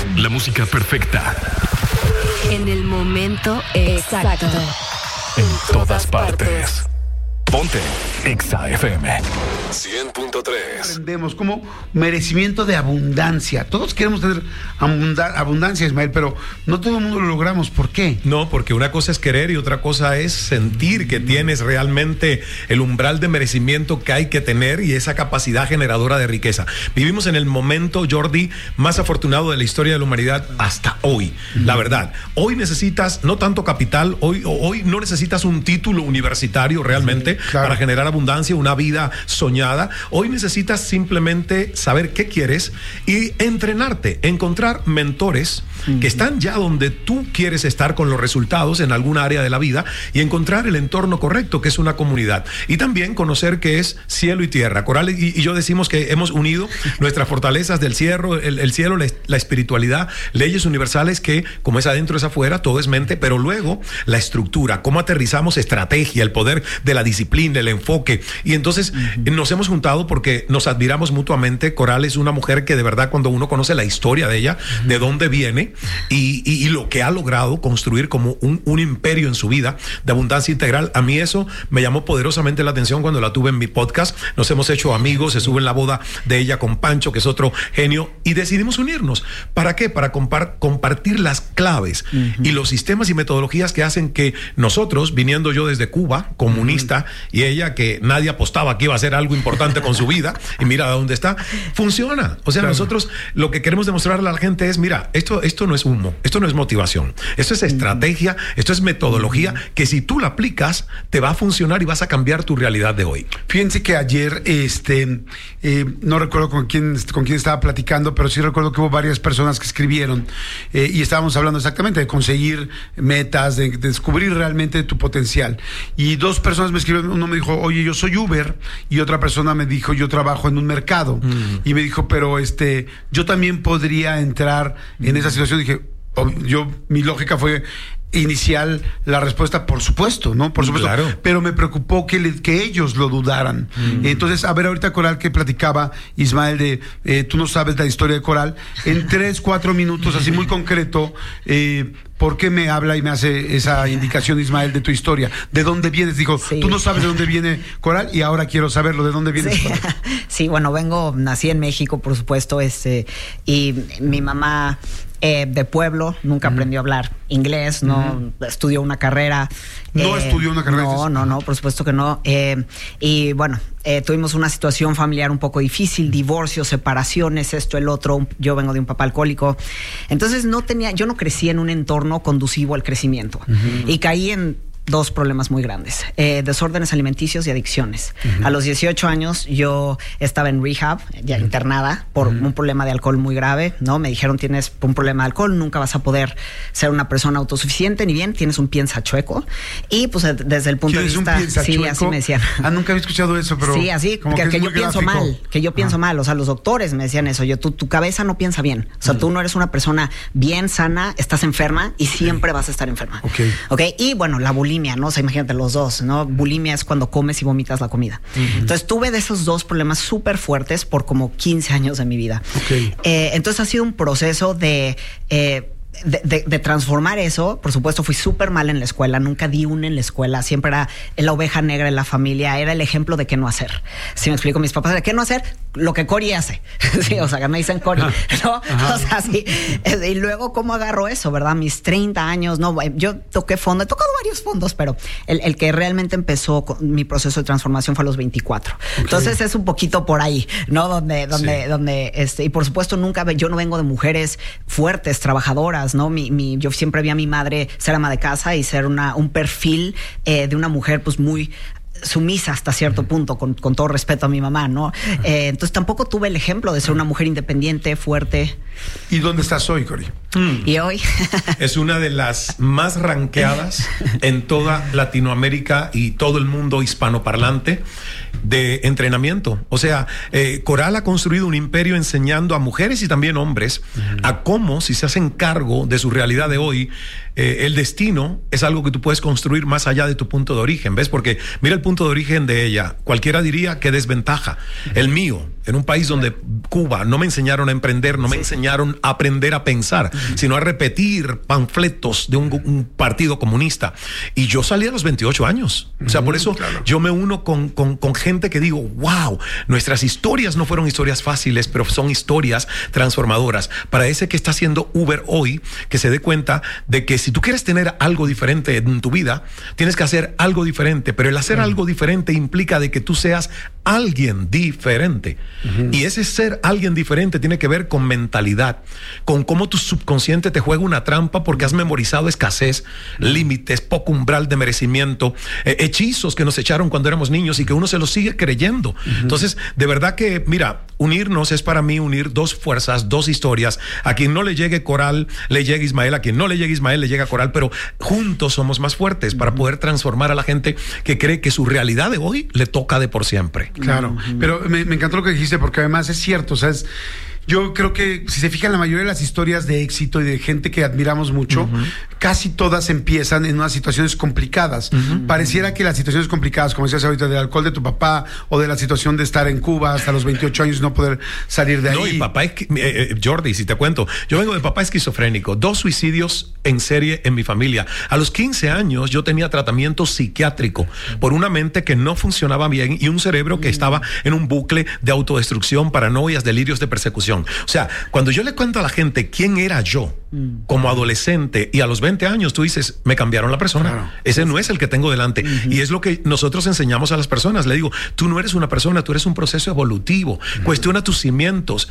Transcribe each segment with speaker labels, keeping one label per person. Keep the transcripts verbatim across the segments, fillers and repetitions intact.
Speaker 1: La música perfecta.
Speaker 2: En el momento exacto.
Speaker 1: En todas partes. Ponte Exa F M cien punto tres.
Speaker 3: Aprendemos como merecimiento de abundancia. Todos queremos tener abunda- abundancia, Ismael, pero no todo el mundo lo logramos. ¿Por qué?
Speaker 4: No, porque una cosa es querer y otra cosa es sentir que tienes realmente el umbral de merecimiento que hay que tener y esa capacidad generadora de riqueza. Vivimos en el momento, Jordi, más afortunado de la historia de la humanidad hasta hoy. Uh-huh. La verdad, hoy necesitas no tanto capital, hoy, hoy no necesitas un título universitario realmente. Sí. Claro. Para generar abundancia, una vida soñada. Hoy necesitas simplemente saber qué quieres y entrenarte, encontrar mentores uh-huh. que están ya donde tú quieres estar con los resultados en alguna área de la vida y encontrar el entorno correcto, que es una comunidad. Y también conocer qué es cielo y tierra. Coral y, y yo decimos que hemos unido nuestras fortalezas del cielo, el, el cielo, la, la espiritualidad, leyes universales que, como es adentro es afuera, todo es mente, pero luego la estructura, cómo aterrizamos estrategia, el poder de la disciplina, el enfoque, y entonces uh-huh. nos hemos juntado porque nos admiramos mutuamente. Coral es una mujer que de verdad, cuando uno conoce la historia de ella, uh-huh. de dónde viene y, y, y lo que ha logrado construir como un, un imperio en su vida de abundancia integral, a mí eso me llamó poderosamente la atención cuando la tuve en mi podcast. Nos hemos hecho amigos, se sube en la boda de ella con Pancho, que es otro genio, y decidimos unirnos. ¿Para qué? Para compar, compartir las claves uh-huh. y los sistemas y metodologías que hacen que nosotros, viniendo yo desde Cuba, comunista, uh-huh. y ella que nadie apostaba que iba a hacer algo importante con su vida y mira dónde está, funciona. O sea, claro. nosotros lo que queremos demostrarle a la gente es, mira, esto, esto no es humo, esto no es motivación, esto es estrategia, esto es metodología que si tú la aplicas te va a funcionar y vas a cambiar tu realidad de hoy.
Speaker 3: Fíjense que ayer, este, eh, no recuerdo con quién, con quién estaba platicando, pero sí recuerdo que hubo varias personas que escribieron eh, y estábamos hablando exactamente de conseguir metas, de, de descubrir realmente tu potencial. Y dos personas me escribieron, uno me dijo, oye, yo soy Uber, y otra persona me dijo, yo trabajo en un mercado, mm. y me dijo, pero este, yo también podría entrar mm. en esa situación. Dije, oh, yo, mi lógica fue inicial la respuesta, por supuesto, ¿no? Por supuesto. Claro. Pero me preocupó que, le, que ellos lo dudaran. Mm. Entonces, a ver, ahorita Coral, que platicaba Ismael de, eh, tú no sabes la historia de Coral, en tres, cuatro minutos, así muy concreto, eh, ¿por qué me habla y me hace esa indicación, Ismael, de tu historia? ¿De dónde vienes? Dijo, sí. Tú no sabes de dónde viene Coral y ahora quiero saberlo. ¿De dónde vienes,
Speaker 5: sí.
Speaker 3: Coral?
Speaker 5: Sí, bueno, vengo, nací en México, por supuesto, este, y mi mamá eh, de pueblo, nunca uh-huh. aprendió a hablar inglés, no uh-huh. estudió una carrera.
Speaker 3: ¿No
Speaker 5: eh,
Speaker 3: estudió una carrera?
Speaker 5: No, no, no, por supuesto que no. Eh, y bueno, eh, tuvimos una situación familiar un poco difícil, divorcios, separaciones, esto, el otro. Yo vengo de un papá alcohólico. Entonces no tenía, yo no crecí en un entorno conducivo al crecimiento. Uh-huh. Y caí en dos problemas muy grandes, eh, desórdenes alimenticios y adicciones. Uh-huh. A los dieciocho años yo estaba en rehab, ya uh-huh. internada por uh-huh. un problema de alcohol muy grave, ¿no? Me dijeron, tienes un problema de alcohol, nunca vas a poder ser una persona autosuficiente, ni bien, tienes un piensa chueco. Y pues desde el punto de vista... Sí, chueco? Así me decían.
Speaker 3: Ah, nunca había escuchado eso, pero...
Speaker 5: Sí, así, que, que, que yo pienso gráfico. mal, que yo pienso ah. mal. O sea, los doctores me decían eso, yo, tu, tu cabeza no piensa bien. O sea, uh-huh. tú no eres una persona bien sana, estás enferma y okay. siempre vas a estar enferma. Ok. Ok, y bueno, la bulimia, ¿no? O sea, imagínate los dos, ¿no? Bulimia es cuando comes y vomitas la comida. Uh-huh. Entonces tuve de esos dos problemas súper fuertes por como quince años de mi vida. Okay. Eh, entonces ha sido un proceso de... Eh, De, de, de transformar eso. Por supuesto, fui súper mal en la escuela, nunca di una en la escuela, siempre era la oveja negra en la familia, era el ejemplo de qué no hacer. Si me explico, mis papás, ¿de qué no hacer? Lo que Cory hace. Sí, o sea, que me dicen Cory, ¿no? Ajá. O sea, sí. Y luego, ¿cómo agarro eso, verdad? Mis treinta años, no, yo toqué fondo, he tocado varios fondos, pero el, el que realmente empezó con mi proceso de transformación fue a los veinticuatro. Okay. Entonces es un poquito por ahí, ¿no? Donde, donde, sí. donde, este, y por supuesto, nunca, yo no vengo de mujeres fuertes, trabajadoras, ¿no? Mi, mi, yo siempre vi a mi madre ser ama de casa y ser una, un perfil eh, de una mujer pues muy sumisa hasta cierto punto, con, con todo respeto a mi mamá, ¿no? Eh, entonces tampoco tuve el ejemplo de ser una mujer independiente, fuerte.
Speaker 3: ¿Y dónde estás hoy, Cory?
Speaker 5: Mm. Y hoy
Speaker 4: es una de las más ranqueadas en toda Latinoamérica y todo el mundo hispanoparlante de entrenamiento. O sea, eh, Coral ha construido un imperio enseñando a mujeres y también hombres uh-huh. a cómo, si se hacen cargo de su realidad de hoy, eh, el destino es algo que tú puedes construir más allá de tu punto de origen, ¿ves? Porque mira el punto de origen de ella, cualquiera diría que desventaja. Uh-huh. El mío, en un país donde Cuba no me enseñaron a emprender, no me sí. enseñaron a aprender a pensar, uh-huh. sino a repetir panfletos de un, un partido comunista. Y yo salí a los veintiocho años. Uh-huh. O sea, por eso claro. yo me uno con, con, con gente que digo, wow, nuestras historias no fueron historias fáciles, pero son historias transformadoras. Para ese que está haciendo Uber hoy, que se dé cuenta de que si tú quieres tener algo diferente en tu vida, tienes que hacer algo diferente, pero el hacer uh-huh. algo diferente implica de que tú seas alguien diferente. Uh-huh. Y ese ser alguien diferente tiene que ver con mentalidad, con cómo tu subconsciente te juega una trampa porque has memorizado escasez, uh-huh. límites, poco umbral de merecimiento, eh, hechizos que nos echaron cuando éramos niños y que uno se los sigue creyendo. Uh-huh. Entonces, de verdad que, mira, unirnos es para mí unir dos fuerzas, dos historias. A quien no le llegue Coral, le llega Ismael. A quien no le llegue Ismael, le llega Coral. Pero juntos somos más fuertes uh-huh. para poder transformar a la gente que cree que su realidad de hoy le toca de por siempre.
Speaker 3: Claro, uh-huh. pero me, me encantó lo que dijiste porque además es cierto, o sea, es... Yo creo que si se fijan la mayoría de las historias de éxito y de gente que admiramos mucho, uh-huh. casi todas empiezan en unas situaciones complicadas. Uh-huh. Pareciera que las situaciones complicadas, como decías ahorita, del alcohol de tu papá o de la situación de estar en Cuba hasta los veintiocho años y no poder salir de ahí.
Speaker 4: No, y papá, es, eh, eh, Jordi, si te cuento, yo vengo de papá esquizofrénico, dos suicidios en serie en mi familia. A los quince años yo tenía tratamiento psiquiátrico por una mente que no funcionaba bien y un cerebro que estaba en un bucle de autodestrucción, paranoias, delirios de persecución. O sea, cuando yo le cuento a la gente quién era yo como adolescente y a los veinte años, tú dices, me cambiaron la persona. Claro. Ese no es el que tengo delante. Uh-huh. Y es lo que nosotros enseñamos a las personas. Le digo, tú no eres una persona, tú eres un proceso evolutivo. Uh-huh. Cuestiona tus cimientos,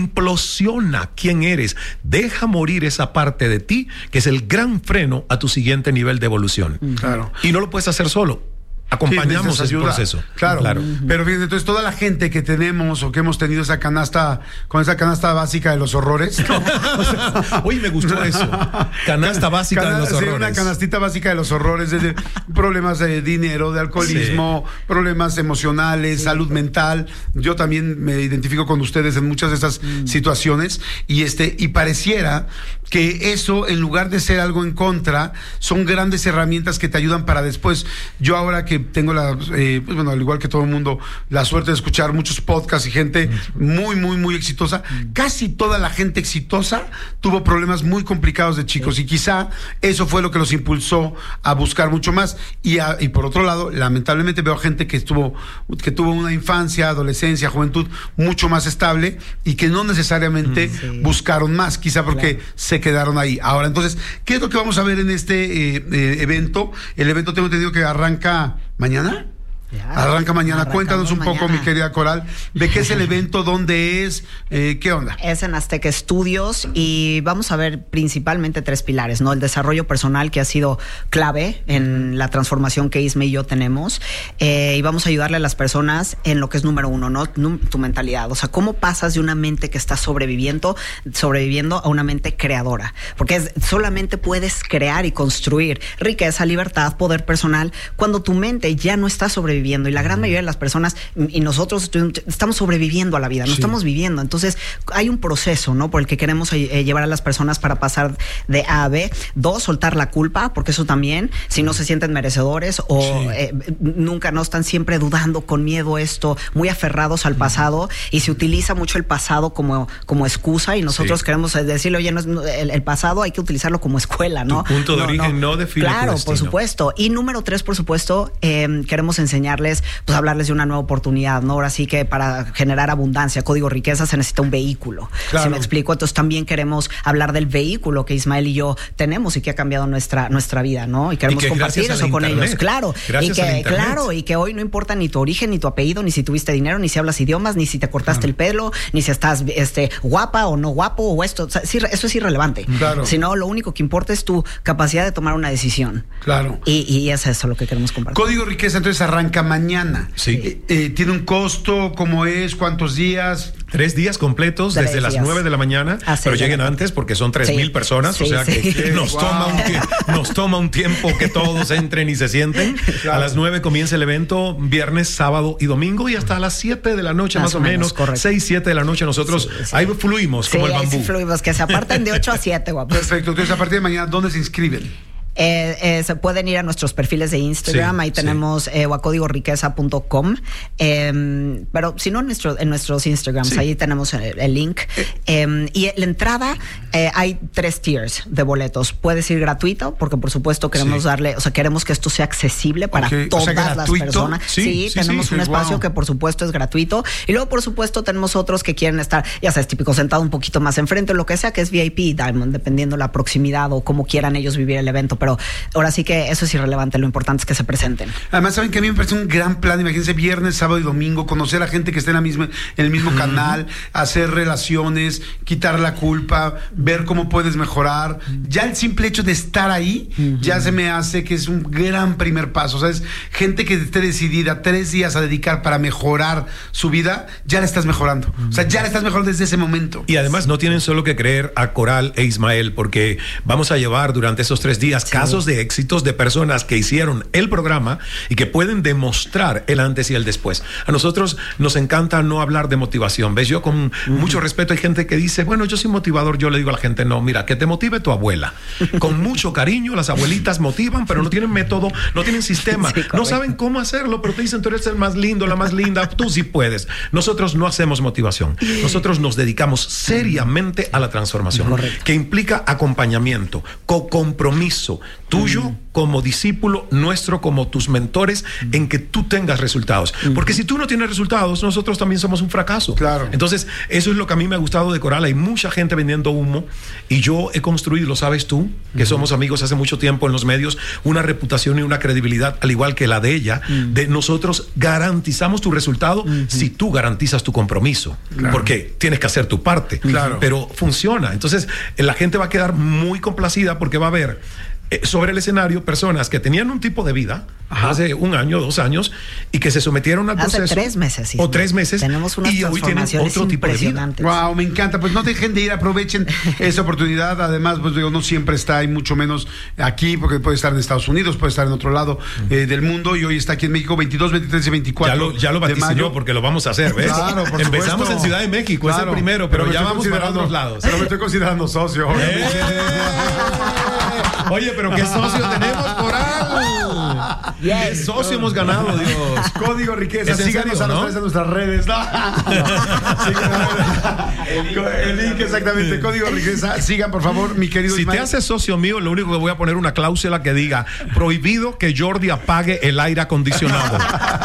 Speaker 4: implosiona quién eres, deja morir esa parte de ti que es el gran freno a tu siguiente nivel de evolución. Uh-huh. Claro. Y no lo puedes hacer solo. Acompañamos sí, ese proceso.
Speaker 3: Claro, claro. Uh-huh. Pero fíjense, entonces toda la gente que tenemos o que hemos tenido esa canasta, con esa canasta básica de los horrores.
Speaker 4: O sea, oye, me gustó eso. Canasta básica Cana- de los horrores. Sí,
Speaker 3: una canastita básica de los horrores, desde problemas de dinero, de alcoholismo, sí. problemas emocionales, sí. salud mental. Yo también me identifico con ustedes en muchas de esas mm. situaciones y este y pareciera que eso, en lugar de ser algo en contra, son grandes herramientas que te ayudan para después. Yo ahora que tengo la, eh, pues bueno, al igual que todo el mundo, la suerte de escuchar muchos podcasts y gente muy, muy, muy exitosa, casi toda la gente exitosa tuvo problemas muy complicados de chicos y quizá eso fue lo que los impulsó a buscar mucho más. Y, a, y por otro lado, lamentablemente veo gente que estuvo, que tuvo una infancia, adolescencia, juventud mucho más estable y que no necesariamente sí. buscaron más, quizá porque claro. se quedaron ahí. Ahora, entonces, ¿qué es lo que vamos a ver en este eh, eh, evento? El evento tengo entendido que arranca mañana. Ya, arranca mañana. Cuéntanos un mañana. poco, mi querida Coral, de qué es el evento, dónde es, eh, qué onda.
Speaker 5: Es en Azteca Studios y vamos a ver principalmente tres pilares, ¿no? El desarrollo personal, que ha sido clave en la transformación que Isma y yo tenemos, eh, y vamos a ayudarle a las personas en lo que es número uno, ¿no? Tu mentalidad, o sea, cómo pasas de una mente que está sobreviviendo, sobreviviendo a una mente creadora, porque es, solamente puedes crear y construir riqueza, libertad, poder personal cuando tu mente ya no está sobreviviendo. Y la gran mayoría de las personas y nosotros estamos sobreviviendo a la vida, no sí. estamos viviendo. Entonces hay un proceso, ¿no? Por el que queremos eh, llevar a las personas para pasar de A a B. Dos, soltar la culpa, porque eso también, si no se sienten merecedores o sí. eh, nunca no están siempre dudando, con miedo esto, muy aferrados al pasado, y se utiliza mucho el pasado como, como excusa y nosotros sí. queremos decirle, oye, no es, el, el pasado hay que utilizarlo como escuela, ¿no?
Speaker 4: Tu punto de
Speaker 5: no,
Speaker 4: origen no,
Speaker 5: no
Speaker 4: define
Speaker 5: Claro,
Speaker 4: tu
Speaker 5: por supuesto. Y número tres, por supuesto, eh, queremos enseñar pues hablarles de una nueva oportunidad, ¿no? Ahora sí que para generar abundancia, código riqueza, se necesita un vehículo. Claro. ¿Sí me explico? Entonces también queremos hablar del vehículo que Ismael y yo tenemos y que ha cambiado nuestra, nuestra vida, ¿no? Y queremos y compartir eso con ellos. Claro.
Speaker 4: Gracias
Speaker 5: y que, claro, y que hoy no importa ni tu origen, ni tu apellido, ni si tuviste dinero, ni si hablas idiomas, ni si te cortaste claro. el pelo, ni si estás este, guapa o no guapo, o esto. O sea, sí, eso es irrelevante. Claro. Sino lo único que importa es tu capacidad de tomar una decisión.
Speaker 3: Claro.
Speaker 5: Y, y es eso lo que queremos compartir.
Speaker 3: Código riqueza, entonces arranca mañana.
Speaker 4: Sí.
Speaker 3: Eh, eh, ¿Tiene un costo? ¿Cómo es? ¿Cuántos días?
Speaker 4: Tres días completos tres desde días. las nueve de la mañana, Así pero lleguen antes porque son tres mil sí. personas, sí, o sea sí. que nos, wow. toma un tie- nos toma un tiempo que todos entren y se sienten. Claro. A las nueve comienza el evento, viernes, sábado y domingo, y hasta las siete de la noche más, más o menos, menos seis, siete de la noche nosotros sí, sí. ahí fluimos sí, como el bambú.
Speaker 5: Sí, fluimos, que se aparten de ocho a siete, guapos.
Speaker 3: Perfecto, entonces a partir de mañana, ¿dónde se inscriben?
Speaker 5: Eh, eh, se pueden ir a nuestros perfiles de Instagram, sí, ahí tenemos sí. eh, o a código riqueza punto com, eh, pero si no en, nuestro, en nuestros Instagrams, sí. ahí tenemos el, el link. Eh, y la entrada, eh, hay tres tiers de boletos. Puedes ir gratuito, porque por supuesto queremos sí. darle, o sea, queremos que esto sea accesible para okay. todas o sea, las personas. Sí, sí, sí tenemos sí, un sí, espacio wow. que por supuesto es gratuito. Y luego por supuesto tenemos otros que quieren estar, ya sabes, típico sentado un poquito más enfrente, lo que sea, que es V I P Diamond, dependiendo la proximidad o cómo quieran ellos vivir el evento. Pero ahora sí que eso es irrelevante, lo importante es que se presenten.
Speaker 3: Además, saben que a mí me parece un gran plan, imagínense, viernes, sábado y domingo, conocer a gente que esté en la misma, en el mismo uh-huh. canal, hacer relaciones, quitar la culpa, ver cómo puedes mejorar. Ya el simple hecho de estar ahí, uh-huh. ya se me hace que es un gran primer paso. O sea, es gente que esté decidida tres días a dedicar para mejorar su vida, ya la estás mejorando. Uh-huh. O sea, ya la estás mejorando desde ese momento.
Speaker 4: Y además no tienen solo que creer a Coral e Ismael, porque vamos a llevar durante esos tres días sí. casos de éxitos de personas que hicieron el programa y que pueden demostrar el antes y el después. A nosotros nos encanta no hablar de motivación. ¿Ves? Yo con uh-huh. mucho respeto hay gente que dice, bueno, yo soy motivador. Yo le digo a la gente, no, mira, que te motive tu abuela. Con mucho cariño, las abuelitas motivan, pero no tienen método, no tienen sistema, sí, no saben cómo hacerlo, pero te dicen, tú eres el más lindo, la más linda, tú sí puedes. Nosotros no hacemos motivación. Nosotros nos dedicamos seriamente a la transformación, correcto. Que implica acompañamiento, co-compromiso tuyo uh-huh. como discípulo, nuestro como tus mentores, uh-huh. en que tú tengas resultados. Uh-huh. Porque si tú no tienes resultados, nosotros también somos un fracaso.
Speaker 3: Claro.
Speaker 4: Entonces, eso es lo que a mí me ha gustado de Coral. Hay mucha gente vendiendo humo y yo he construido, lo sabes tú, que uh-huh. somos amigos hace mucho tiempo en los medios, una reputación y una credibilidad, al igual que la de ella, uh-huh. de nosotros garantizamos tu resultado uh-huh. si tú garantizas tu compromiso. Claro. Porque tienes que hacer tu parte.
Speaker 3: Claro.
Speaker 4: Pero funciona. Entonces, la gente va a quedar muy complacida porque va a ver eh, sobre el escenario personas que tenían un tipo de vida Ajá. hace un año, dos años y que se sometieron al
Speaker 5: hace
Speaker 4: proceso.
Speaker 5: tres meses. Sí,
Speaker 4: o tres meses.
Speaker 5: Tenemos unas
Speaker 4: y hoy tienen otro tipo de vida.
Speaker 3: Wow, me encanta. Pues no dejen de ir, aprovechen esa oportunidad. Además, pues digo, no siempre está y mucho menos aquí, porque puede estar en Estados Unidos, puede estar en otro lado uh-huh. eh, del mundo, y hoy está aquí en México veintidós, veintitrés y veinticuatro.
Speaker 4: Ya lo, ya lo vaticinó porque lo vamos a hacer, ¿ves?
Speaker 3: Claro, por
Speaker 4: Empezamos
Speaker 3: supuesto.
Speaker 4: en Ciudad de México, claro, es el primero, pero, pero ya vamos para otros lados.
Speaker 3: Pero me estoy considerando socio.
Speaker 4: Eh. Oye, pero qué socio tenemos, Coral.
Speaker 5: Yes.
Speaker 4: ¿Qué socio hemos ganado, Dios?
Speaker 3: Código Riqueza. Síganos serio, a, ¿no? a nuestras redes. No. El link, exactamente. Código Riqueza. Sigan, por favor, mi querido
Speaker 4: Si
Speaker 3: Ismael.
Speaker 4: te haces socio mío, lo único que voy a poner una cláusula que diga: prohibido que Jordi apague el aire acondicionado.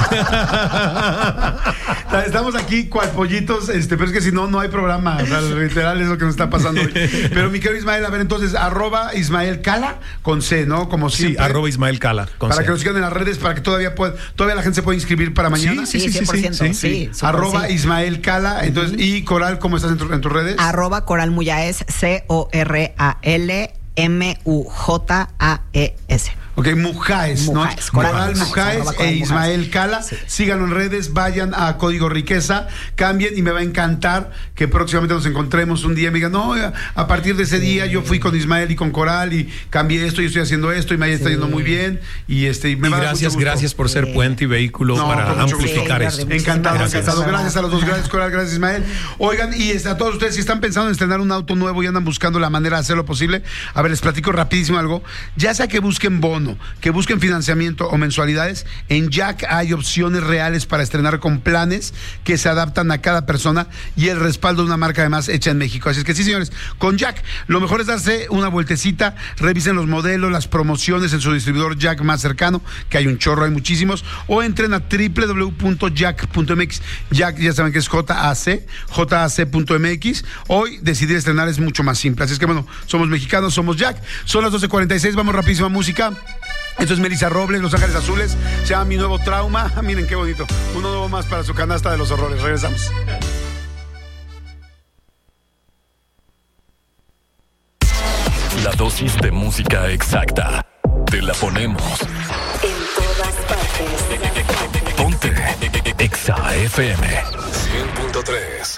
Speaker 3: Estamos aquí cual pollitos, este, pero es que si no, no hay programa. O sea, literal es lo que nos está pasando hoy. Pero mi querido Ismael, a ver, entonces, arroba Ismael Cala con C, ¿no? Como siempre.
Speaker 4: Sí, arroba Ismael Cala con
Speaker 3: Para
Speaker 4: C.
Speaker 3: que nos sigan en las redes, para que todavía pueda, todavía la gente se pueda inscribir para mañana.
Speaker 5: Sí, sí, sí, cien por ciento. Sí, sí, sí.
Speaker 3: Arroba
Speaker 5: sí.
Speaker 3: Ismael Cala. Entonces, uh-huh. y Coral, ¿cómo estás en, tu, en tus redes?
Speaker 5: Arroba Coral Muyaes, C O R A L M U J A E S.
Speaker 3: Ok, Mujaes, ¿no? Mujaes, Coral Mujaes e Ismael Cala. Sí. Síganlo en redes, vayan a Código Riqueza, cambien, y me va a encantar que próximamente nos encontremos un día y me digan, no, a partir de ese sí. día yo fui con Ismael y con Coral y cambié esto y estoy haciendo esto y me está sí. yendo muy bien. Y este y me
Speaker 4: y
Speaker 3: va
Speaker 4: gracias, gracias por ser sí. puente y vehículo no, para amplificar esto.
Speaker 3: Sí, encantado, gracias. encantado. Gracias a los dos, gracias Coral, gracias Ismael. Oigan, y este, a todos ustedes, si están pensando en estrenar un auto nuevo y andan buscando la manera de hacerlo posible, a ver, les platico rapidísimo algo. Ya sea que busquen bono, que busquen financiamiento o mensualidades, en Jack hay opciones reales para estrenar con planes que se adaptan a cada persona y el respaldo de una marca además hecha en México. Así es que sí, señores, con Jack lo mejor es darse una vueltecita, revisen los modelos, las promociones en su distribuidor Jack más cercano, que hay un chorro, hay muchísimos, o entren a doble u doble u doble u punto jack punto m x. Jack, ya saben que es J A C, J A C punto M X. Hoy decidir estrenar es mucho más simple. Así es que bueno, somos mexicanos, somos Jack. Son las doce cuarenta y seis, vamos rapidísima música. Esto es Melissa Robles, Los Ángeles Azules. Se llama Mi Nuevo Trauma. Miren qué bonito. Uno nuevo más para su canasta de los horrores. Regresamos.
Speaker 1: La dosis de música exacta. Te la ponemos.
Speaker 2: En todas partes.
Speaker 1: Ponte Exa F M cien punto tres.